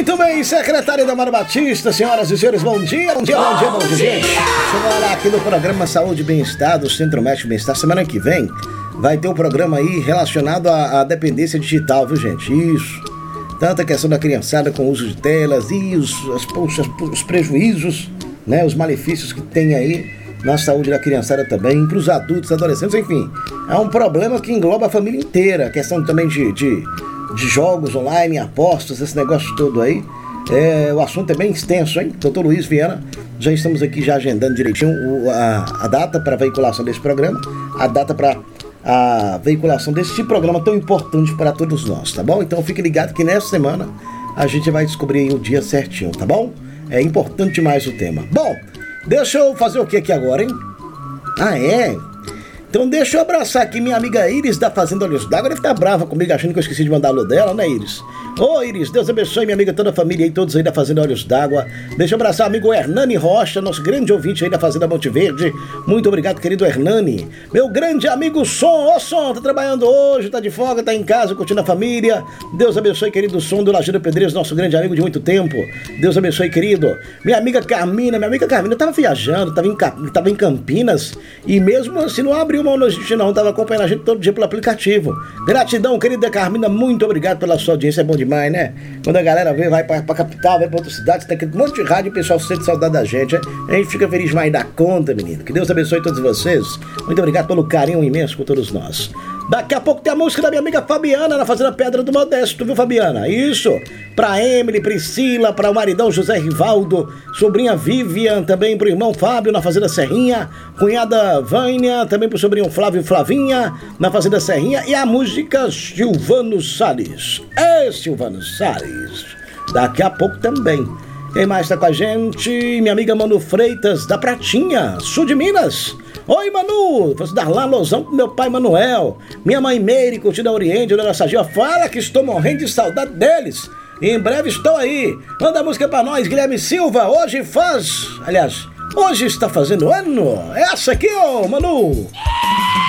Muito bem, secretária Damara Batista, senhoras e senhores, bom dia, bom dia, bom dia, bom dia, gente. Chegou aqui no programa Saúde e Bem-Estar do Centro Médico Bem-Estar. Semana que vem vai ter um programa aí relacionado à dependência digital, viu, gente? Isso. Tanto a questão da criançada com o uso de telas e os prejuízos, né, os malefícios que tem aí na saúde da criançada também, para os adultos, adolescentes, enfim. É um problema que engloba a família inteira. A questão também de jogos online, apostas, esse negócio todo aí. O assunto é bem extenso, hein? Doutor Luiz Viana, já estamos aqui já agendando direitinho a data para a veiculação desse programa, a data para a veiculação desse programa tão importante para todos nós, tá bom? Então fique ligado que nessa semana a gente vai descobrir o dia certinho, tá bom? É importante demais o tema. Bom, deixa eu fazer o que aqui agora, hein? Ah, é? Então deixa eu abraçar aqui minha amiga Iris da Fazenda Olhos d'Água. Deve estar brava comigo achando que eu esqueci de mandar alô dela, né, Iris? Ô, Iris, Deus abençoe minha amiga, toda a família aí, todos aí da Fazenda Olhos d'Água. Deixa eu abraçar o amigo Hernani Rocha, nosso grande ouvinte aí da Fazenda Monte Verde. Muito obrigado, querido Hernani. Meu grande amigo Som. Ô, Som, tá trabalhando hoje, tá de folga, tá em casa, curtindo a família. Deus abençoe, querido Som do Lajeiro Pedreiros, nosso grande amigo de muito tempo. Deus abençoe, querido. Minha amiga Carmina tava viajando, tava em Campinas e mesmo assim não abriu mão da gente não, tava acompanhando a gente todo dia pelo aplicativo. Gratidão, querida Carmina, muito obrigado pela sua audiência, é bom demais, né? Quando a galera vai pra capital, vai pra outra cidade, tem aquele monte de rádio e o pessoal sente saudade da gente, né? A gente fica feliz mais da conta, menino. Que Deus abençoe todos vocês. Muito obrigado pelo carinho imenso com todos nós. Daqui a pouco tem a música da minha amiga Fabiana na Fazenda Pedra do Modesto, viu, Fabiana? Isso, pra Emily, Priscila, pra o maridão José Rivaldo, sobrinha Vivian, também pro irmão Fábio na Fazenda Serrinha, cunhada Vânia, também pro sobrinho Flávio e Flavinha na Fazenda Serrinha, e a música Silvano Salles. Silvano Salles. Daqui a pouco também. Quem mais tá com a gente? Minha amiga Manu Freitas, da Pratinha, sul de Minas. Oi, Manu, vou dar lá alusão pro meu pai Manuel, minha mãe Meire, curtida Oriente, da nossa Gia. Fala que estou morrendo de saudade deles. E em breve estou aí. Manda a música pra nós, Guilherme Silva. Hoje está fazendo ano. Essa aqui, ô, Manu.